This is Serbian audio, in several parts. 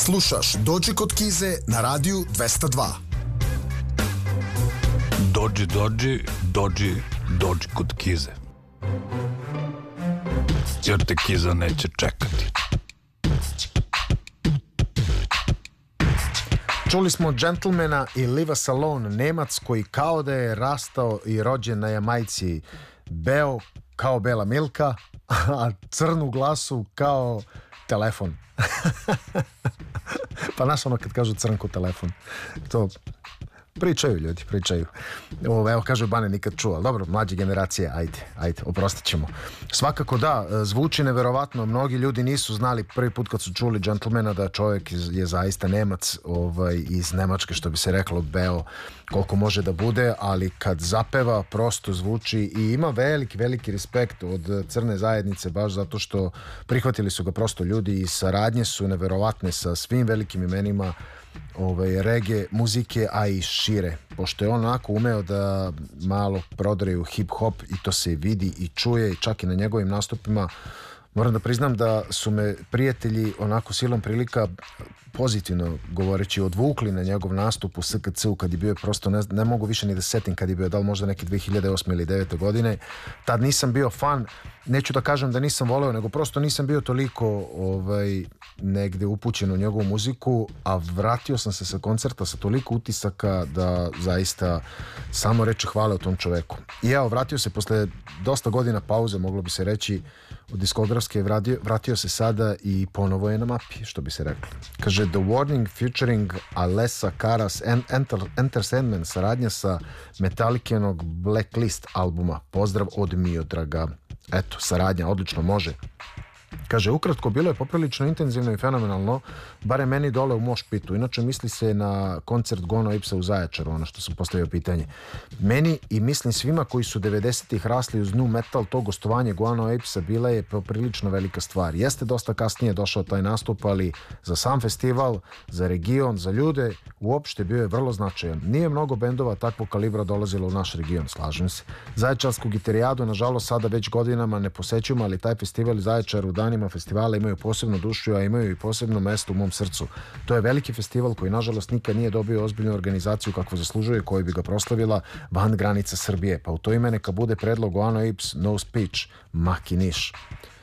Slušaš Dođi kod Kize na radiju 202. Dođi kod Kize. Jer te Kiza neće čekati. Čuli smo Gentlemana i Leave Us Alone, Nemac koji kao da je rastao i rođen na Jamajci, beo kao bela Milka, a crnu glasu kao telefon. Pa znaš ono kad kažu crnku telefon, to pričaju ljudi, pričaju. Evo kaže Bane, nikad čuo, ali dobro, mlađe generacije, ajde, oprostit ćemo. Svakako da, zvuči neverovatno, mnogi ljudi nisu znali prvi put kad su čuli Gentlemana da čovjek je zaista Nemac, iz Nemačke, što bi se reklo, beo koliko može da bude, ali kad zapeva prosto zvuči i ima veliki respekt od crne zajednice, baš zato što prihvatili su ga prosto ljudi i saradnje su neverovatne sa svim velikim imenima reggae muzike, a i šire, pošto je on onako umeo da malo prodre u hip-hop i to se vidi i čuje, i čak i na njegovim nastupima. Moram da priznam da su me prijatelji onako silom prilika, pozitivno govoreći, odvukli na njegov nastup u SKC-u kad je bio, prosto ne mogu više ni da setim kad je bio, da li možda neki 2008. ili 2009. godine. Tad nisam bio fan, neću da kažem da nisam voleo, nego prosto nisam bio toliko negde upućen u njegovu muziku, a vratio sam se sa koncerta sa toliko utisaka da zaista samo reći hvala o tom čoveku. I evo, vratio se posle dosta godina pauze, moglo bi se reći, od diskografske, vratio se sada i ponovo je na mapi, što bi se reklo. Kaže The Warning featuring Alessa Karas Enter Sandman, saradnja sa Metallicanog Blacklist albuma. Pozdrav od Miodraga. Eto, saradnja, odlično, može. Kaže, ukratko, bilo je poprilično intenzivno i fenomenalno, bare meni dole u Mošpitu. Inače, misli se na koncert Guano Apesa u Zaječaru, ono što sam postavio pitanje. Meni i mislim svima koji su 90-ih rasli uz nu metal, to gostovanje Guano Apesa bila je poprilično velika stvar. Jeste dosta kasnije došao taj nastup, ali za sam festival, za region, za ljude, uopšte bio je vrlo značajan. Nije mnogo bendova takvog kalibra dolazilo u naš region, slažem se. Zaječarsku gitarijadu, nažalost, sada već godinama ne posećujemo, ali taj festival Zaječar u danima festivala imaju posebnu dušu, a imaju i posebno mesto u mom srcu. To je veliki festival koji nažalost nikad nije dobio ozbiljnu organizaciju kakvu zaslužuje, koji bi ga proslavila van granica Srbije. Pa u to ime neka bude predlog Guano Apes, No Speech, Maki Niš.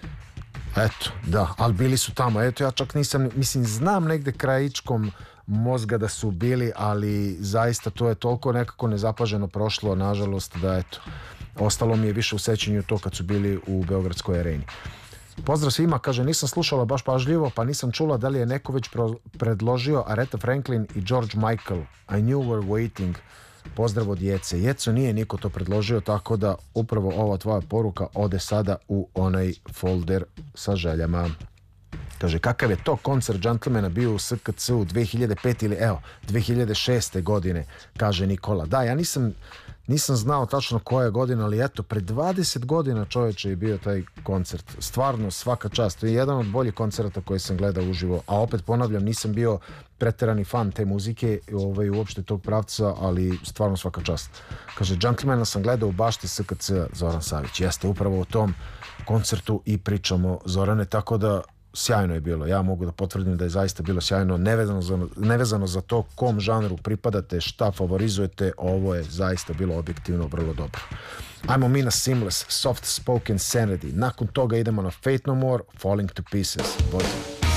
Eto, da, ali bili su tamo. Eto, ja čak nisam, mislim, znam negde krajičkom mozga da su bili, ali zaista to je toliko nekako nezapaženo prošlo, nažalost, da eto, ostalo mi je više u sećanju to kad su bili u Beogradskoj areni. Pozdrav svima, kaže, nisam slušala baš pažljivo, pa nisam čula da li je neko već predložio Aretha Franklin i George Michael, I Knew We're Waiting. Pozdrav od Jece. Jeco, nije niko to predložio, tako da upravo ova tvoja poruka ode sada u onaj folder sa željama. Kaže, kakav je to koncert Gentlemana bio u SKC-u 2005 ili 2006. godine, kaže Nikola. Da, ja nisam znao tačno koja godina, ali eto, pred 20 godina, čoveče, je bio taj koncert. Stvarno, svaka čast. To je jedan od boljih koncerata koje sam gledao uživo, a opet ponavljam, nisam bio preterani fan te muzike, uopšte tog pravca, ali stvarno svaka čast. Kaže, Gentlemana sam gledao u bašti SKC, Zoran Savić. Jeste, upravo o tom koncertu i pričamo, Zorane, tako da sjajno je bilo. Ja mogu da potvrdim da je zaista bilo sjajno, nevezano za to kom žanru pripadate, šta favorizujete, ovo je zaista bilo objektivno vrlo dobro. Ajmo mi na Seamless, Soft Spoken Sanity. Nakon toga idemo na Fate No More, Falling to Pieces. Pozdrav.